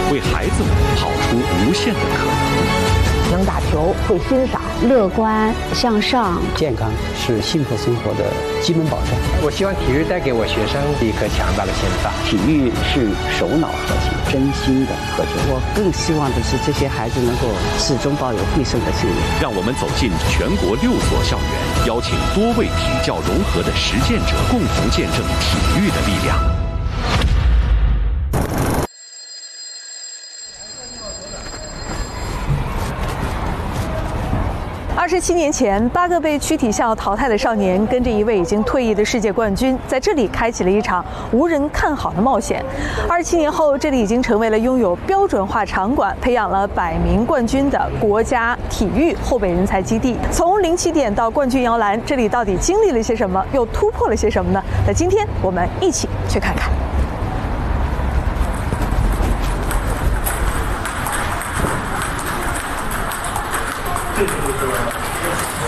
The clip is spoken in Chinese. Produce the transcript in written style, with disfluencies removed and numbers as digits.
为孩子们跑出无限的可能。 能打球，会欣赏， 乐观向上， 健康是幸福生活的基本保障。 我希望体育带给我学生一颗强大的心脏。 体育是手脑和谐、真心的和谐。 我更希望的是这些孩子能够始终抱有必胜的信念。 让我们走进全国6所校园，邀请多位体教融合的实践者，共同见证体育的力量。 27年前，8个被区体校淘汰的少年，跟着一位已经退役的世界冠军，在这里开启了一场无人看好的冒险。27年后，这里已经成为了拥有标准化场馆、培养了100名冠军的国家体育后备人才基地。从零起点到冠军摇篮，这里到底经历了些什么，又突破了些什么呢？那今天我们一起去看看。